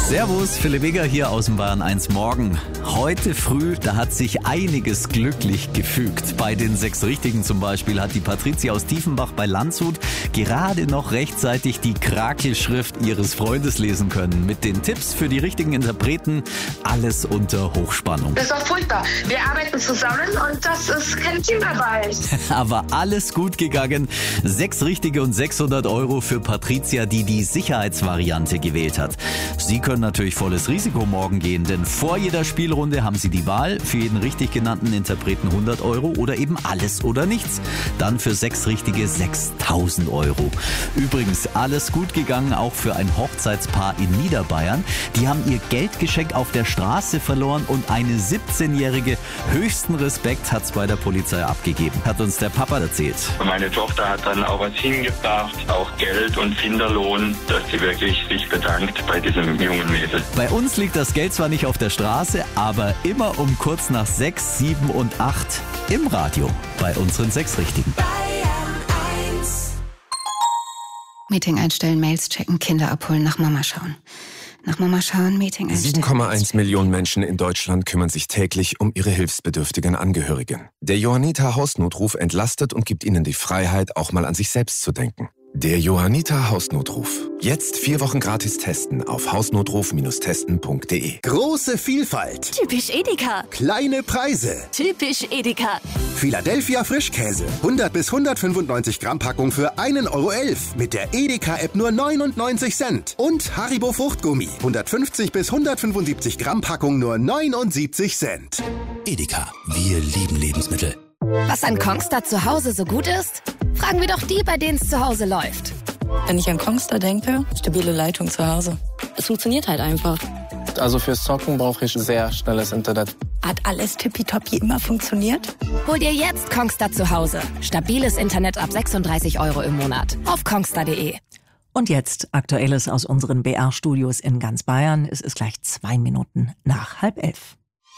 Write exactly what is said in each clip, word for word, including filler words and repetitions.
Servus, Philipp Weger hier aus dem Bayern eins Morgen. Heute früh, da hat sich einiges glücklich gefügt. Bei den sechs Richtigen zum Beispiel hat die Patricia aus Tiefenbach bei Landshut gerade noch rechtzeitig die Krakelschrift ihres Freundes lesen können. Mit den Tipps für die richtigen Interpreten, alles unter Hochspannung. Das war furchtbar. Wir arbeiten zusammen und das ist kein Teamarbeit. Aber alles gut gegangen. Sechs Richtige und sechshundert Euro für Patricia, die die Sicherheitsvariante gewählt hat. Sie können natürlich volles Risiko morgen gehen, denn vor jeder Spielrunde haben Sie die Wahl, für jeden richtig genannten Interpreten hundert Euro oder eben alles oder nichts. Dann für sechs Richtige sechstausend Euro. Übrigens, alles gut gegangen, auch für ein Hochzeitspaar in Niederbayern. Die haben ihr Geldgeschenk auf der Straße verloren und eine siebzehnjährige höchsten Respekt hat's bei der Polizei abgegeben, hat uns der Papa erzählt. Meine Tochter hat dann auch was hingebracht, auch Geld und Kinderlohn, dass sie wirklich sich bedankt bei diesem jungen Mädel. Bei uns liegt das Geld zwar nicht auf der Straße, aber immer um kurz nach sechs, sieben und acht im Radio bei unseren sechs Richtigen. Meeting einstellen, Mails checken, Kinder abholen, nach Mama schauen. Nach Mama schauen, Meeting einstellen. sieben Komma eins Millionen Menschen in Deutschland kümmern sich täglich um ihre hilfsbedürftigen Angehörigen. Der Johanniter Hausnotruf entlastet und gibt ihnen die Freiheit, auch mal an sich selbst zu denken. Der Johanniter Hausnotruf. Jetzt vier Wochen gratis testen auf hausnotruf Bindestrich testen Punkt de. Große Vielfalt. Typisch Edeka. Kleine Preise. Typisch Edeka. Philadelphia Frischkäse. hundert bis hundertfünfundneunzig Gramm Packung für ein Euro elf. Mit der Edeka-App nur neunundneunzig Cent. Und Haribo Fruchtgummi. hundertfünfzig bis hundertfünfundsiebzig Gramm Packung nur neunundsiebzig Cent. Edeka. Wir lieben Lebensmittel. Was an Kongstar zu Hause so gut ist? Fragen wir doch die, bei denen es zu Hause läuft. Wenn ich an Kongstar denke, stabile Leitung zu Hause. Es funktioniert halt einfach. Also fürs Zocken brauche ich sehr schnelles Internet. Hat alles tippitoppi immer funktioniert? Hol dir jetzt Kongstar zu Hause. Stabiles Internet ab sechsunddreißig Euro im Monat. Auf kongstar punkt de. Und jetzt Aktuelles aus unseren B R-Studios in ganz Bayern. Es ist gleich zwei Minuten nach halb elf.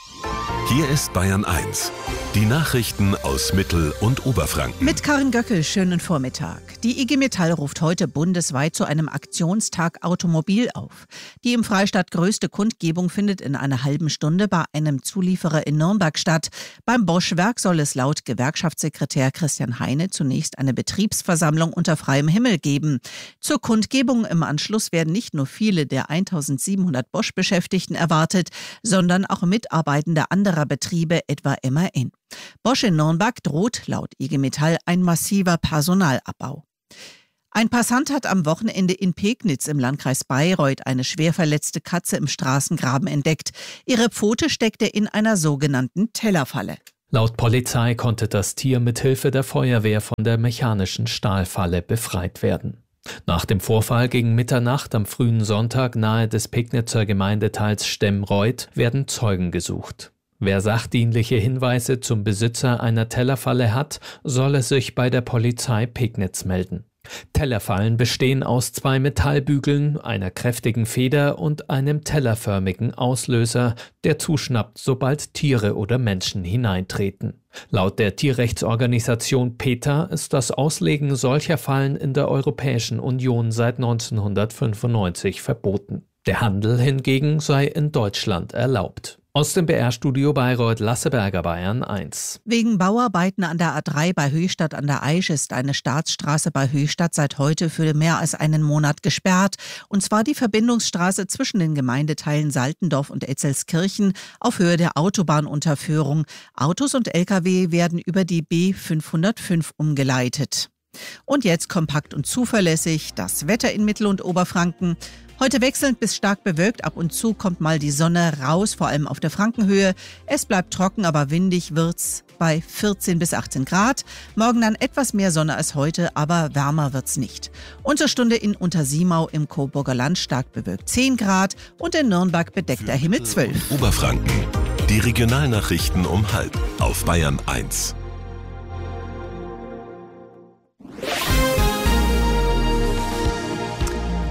Hier ist Bayern eins. Die Nachrichten aus Mittel- und Oberfranken. Mit Karin Göckel, schönen Vormittag. Die I G Metall ruft heute bundesweit zu einem Aktionstag Automobil auf. Die im Freistaat größte Kundgebung findet in einer halben Stunde bei einem Zulieferer in Nürnberg statt. Beim Bosch-Werk soll es laut Gewerkschaftssekretär Christian Heine zunächst eine Betriebsversammlung unter freiem Himmel geben. Zur Kundgebung im Anschluss werden nicht nur viele der eintausendsiebenhundert Bosch-Beschäftigten erwartet, sondern auch Mitarbeitende anderer Betriebe, etwa M A N. Bosch in Nürnberg droht laut I G Metall ein massiver Personalabbau. Ein Passant hat am Wochenende in Pegnitz im Landkreis Bayreuth eine schwer verletzte Katze im Straßengraben entdeckt. Ihre Pfote steckte in einer sogenannten Tellerfalle. Laut Polizei konnte das Tier mit Hilfe der Feuerwehr von der mechanischen Stahlfalle befreit werden. Nach dem Vorfall gegen Mitternacht am frühen Sonntag nahe des Pegnitzer Gemeindeteils Stemmreuth werden Zeugen gesucht. Wer sachdienliche Hinweise zum Besitzer einer Tellerfalle hat, solle sich bei der Polizei Pegnitz melden. Tellerfallen bestehen aus zwei Metallbügeln, einer kräftigen Feder und einem tellerförmigen Auslöser, der zuschnappt, sobald Tiere oder Menschen hineintreten. Laut der Tierrechtsorganisation PETA ist das Auslegen solcher Fallen in der Europäischen Union seit neunzehnhundertfünfundneunzig verboten. Der Handel hingegen sei in Deutschland erlaubt. Aus dem B R-Studio Bayreuth, Lasseberger, Bayern eins. Wegen Bauarbeiten an der A drei bei Höchstadt an der Aisch ist eine Staatsstraße bei Höchstadt seit heute für mehr als einen Monat gesperrt. Und zwar die Verbindungsstraße zwischen den Gemeindeteilen Saltendorf und Etzelskirchen auf Höhe der Autobahnunterführung. Autos und L K W werden über die B fünfhundertfünf umgeleitet. Und jetzt kompakt und zuverlässig das Wetter in Mittel- und Oberfranken. Heute wechselnd bis stark bewölkt, ab und zu kommt mal die Sonne raus, vor allem auf der Frankenhöhe. Es bleibt trocken, aber windig wird's bei vierzehn bis achtzehn Grad. Morgen dann etwas mehr Sonne als heute, aber wärmer wird's nicht. Unterstunde in Untersiemau im Coburger Land stark bewölkt zehn Grad und in Nürnberg bedeckter Himmel zwölf. Oberfranken. Die Regionalnachrichten um halb auf Bayern eins.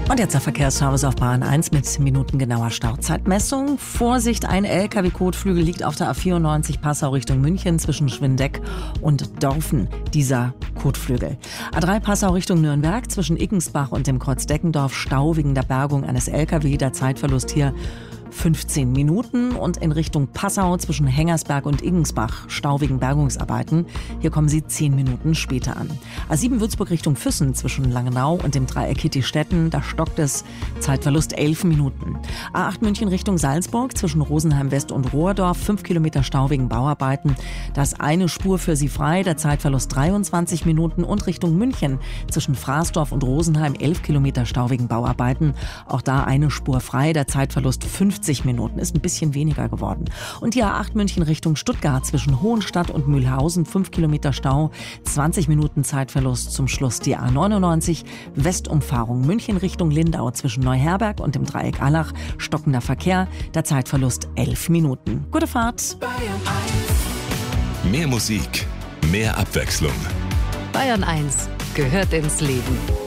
Und jetzt der Verkehrsservice auf Bahn eins mit minutengenauer Stauzeitmessung. Vorsicht, ein L K W-Kotflügel liegt auf der A vierundneunzig Passau Richtung München zwischen Schwindeck und Dorfen. Dieser Kotflügel. A drei Passau Richtung Nürnberg zwischen Ickensbach und dem Kreuz Deckendorf. Stau wegen der Bergung eines L K W. Der Zeitverlust hier fünfzehn Minuten. Und in Richtung Passau zwischen Hengersberg und Iggensbach Stau wegen Bergungsarbeiten. Hier kommen Sie zehn Minuten später an. A sieben Würzburg Richtung Füssen zwischen Langenau und dem Dreieck Kittistetten. Da stockt es. Zeitverlust elf Minuten. A acht München Richtung Salzburg zwischen Rosenheim West und Rohrdorf. fünf Kilometer Stau wegen Bauarbeiten. Da ist eine Spur für Sie frei. Der Zeitverlust dreiundzwanzig Minuten. Und Richtung München zwischen Fraßdorf und Rosenheim elf Kilometer Stau wegen Bauarbeiten. Auch da eine Spur frei. Der Zeitverlust fünfzig Minuten, ist ein bisschen weniger geworden. Und die A acht München Richtung Stuttgart zwischen Hohenstadt und Mühlhausen, fünf Kilometer Stau, zwanzig Minuten Zeitverlust. Zum Schluss die A neunundneunzig Westumfahrung München Richtung Lindau zwischen Neuherberg und dem Dreieck Allach, stockender Verkehr, der Zeitverlust elf Minuten. Gute Fahrt! Mehr Musik, mehr Abwechslung. Bayern eins gehört ins Leben.